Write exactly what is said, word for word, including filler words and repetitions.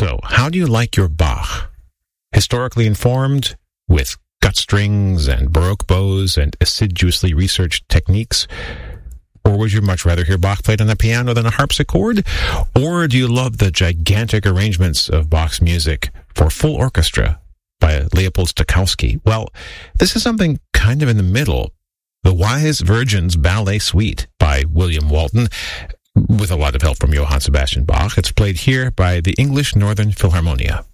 So, how do you like your Bach? Historically informed, with gut strings and Baroque bows and assiduously researched techniques? Or would you much rather hear Bach played on the piano than a harpsichord? Or do you love the gigantic arrangements of Bach's music for full orchestra by Leopold Stokowski? Well, this is something kind of in the middle. The Wise Virgin's Ballet Suite by William Walton, with a lot of help from Johann Sebastian Bach. It's played here by the English Northern Philharmonia.